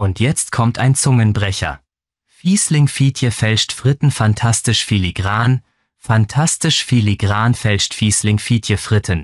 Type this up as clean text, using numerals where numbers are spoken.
Und jetzt kommt ein Zungenbrecher. Fiesling Fietje fälscht Fritten fantastisch filigran fälscht Fiesling Fietje Fritten.